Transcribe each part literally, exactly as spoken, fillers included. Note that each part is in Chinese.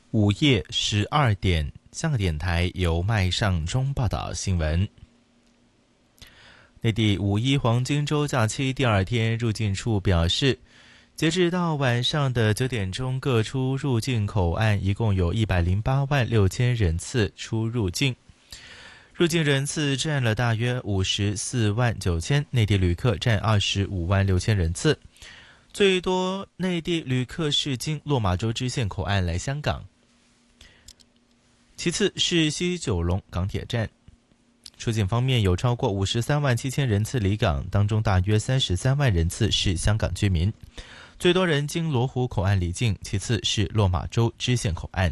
午夜十二点，香港电台由麦尚中报道新闻。内地五一黄金周假期第二天，入境处表示，截至到晚上的九点钟，各出入境口岸一共有一百零八万六千人次出入境，入境人次占了大约五十四万九千，内地旅客占二十五万六千人次。最多内地旅客是经落马洲支线口岸来香港，其次是西九龙港铁站。出境方面有超过五十三万七千人次离港，当中大约三十三万人次是香港居民，最多人经罗湖口岸离境，其次是落马洲支线口岸。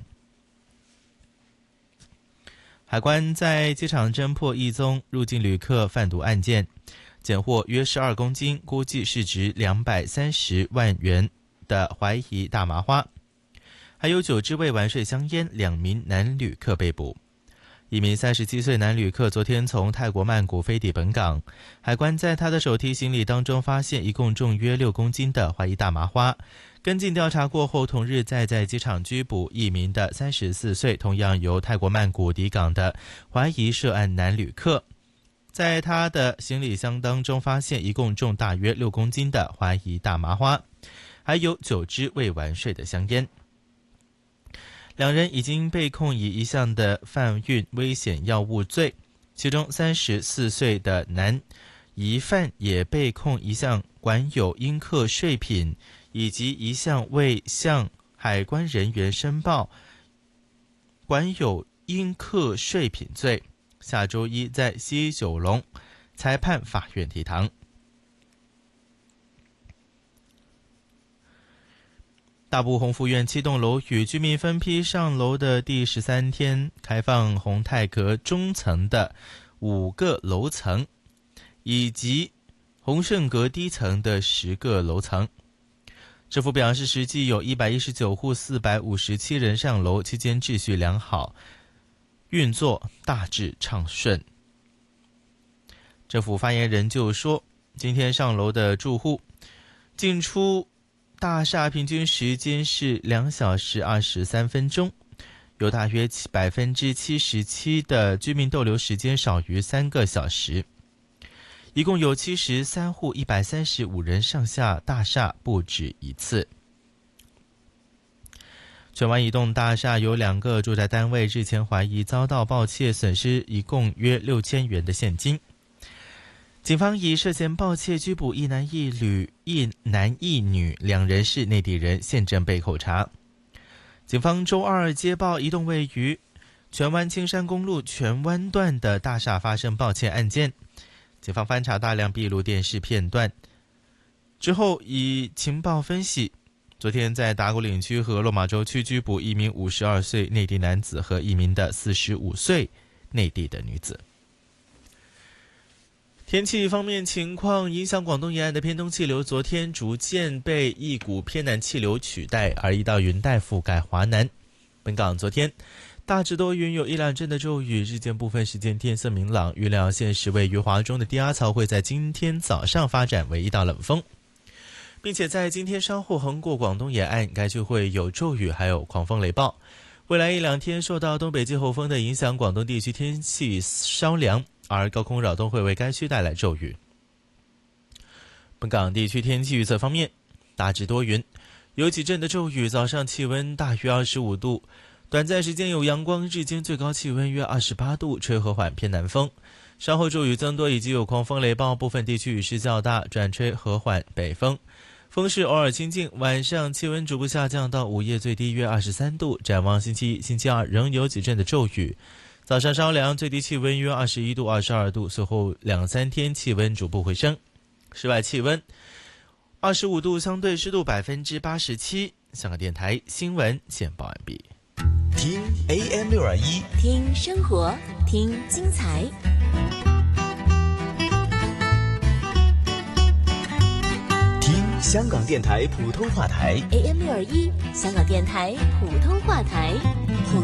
海关在机场侦破一宗入境旅客贩毒案件，检获约十二公斤，估计市值两百三十万元的怀疑大麻花，还有九支未完税香烟，两名男旅客被捕。一名三十七岁男旅客昨天从泰国曼谷飞抵本港，海关在他的手提行李当中发现一共重约六公斤的怀疑大麻花。跟进调查过后，同日再在机场拘捕一名的三十四岁，同样由泰国曼谷抵港的怀疑涉案男旅客。在他的行李箱当中发现一共重大约六公斤的怀疑大麻花，还有九支未完税的香烟。两人已经被控以一项的贩运危险药物罪，其中三十四岁的男疑犯也被控一项管有应课税品以及一项未向海关人员申报管有应课税品罪，下周一在西九龙裁判法院提堂。大埔鸿福苑七栋楼宇居民分批上楼的第十三天，开放宏泰阁中层的五个楼层，以及鸿盛阁低层的十个楼层。政府表示，实际有一百一十九户四百五十七人上楼，期间秩序良好，运作大致畅顺。政府发言人就说，今天上楼的住户进出大厦平均时间是两小时二十三分钟，有大约百分之七十七的居民逗留时间少于三个小时。一共有七十三户一百三十五人上下大厦不止一次。荃湾一栋大厦有两个住宅单位日前怀疑遭到盗窃，损失一共约六千元的现金。警方以涉嫌盗窃拘捕一男一女，一男一女，两人是内地人，现正被扣查。警方周二接报一栋位于荃湾青山公路荃湾段的大厦发生盗窃案件，警方翻查大量闭路电视片段之后，以情报分析，昨天在打鼓岭区和落马洲区拘捕一名五十二岁内地男子和一名的四十五岁内地的女子。天气方面情况，影响广东沿岸的偏东气流昨天逐渐被一股偏南气流取代，而一道云带覆盖华南。本港昨天大致多云，有一两阵的骤雨，日间部分时间天色明朗。预料现时位于华中的低压槽会在今天早上发展为一道冷锋，并且在今天稍后横过广东沿岸，该区会有骤雨还有狂风雷暴。未来一两天受到东北季候风的影响，广东地区天气稍凉，而高空扰动会为该区带来骤雨。本港地区天气预测方面，大致多云，有几阵的骤雨，早上气温大约二十五度，短暂时间有阳光，日间最高气温约二十八度，吹和缓偏南风。稍后骤雨增多，以及有狂风雷暴，部分地区雨势较大，转吹和缓北风，风势偶尔清劲。晚上气温逐步下降到午夜最低约二十三度。展望星期一、星期二仍有几阵的骤雨，早上稍凉，最低气温约二十一度、二十二度，随后两三天气温逐步回升。室外气温二十五度，相对湿度百分之八十七。香港电台新闻简报完毕。 听 A M 六二一， 听生活，听精彩。 听香港电台普通话台 A M 六二一，香港电台普通话台。